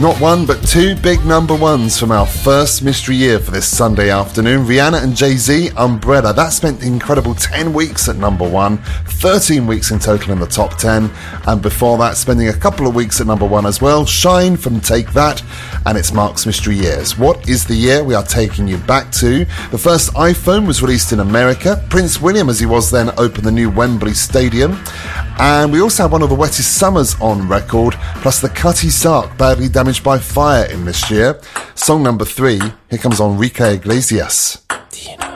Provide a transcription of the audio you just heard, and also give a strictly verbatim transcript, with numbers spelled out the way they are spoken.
Not one, but two big number ones from our first mystery year for this Sunday afternoon. Rihanna and Jay-Z, Umbrella. That spent an incredible ten weeks at number one, thirteen weeks in total in the top ten. And before that, spending a couple of weeks at number one as well. Shine from Take That, and it's Mark's Mystery Years. What is the year we are taking you back to? The first iPhone was released in America. Prince William, as he was then, opened the new Wembley Stadium. And we also had one of the wettest summers on record, plus the Cutty Sark, badly damaged by fire in this year. Song number three, here comes Enrique Iglesias.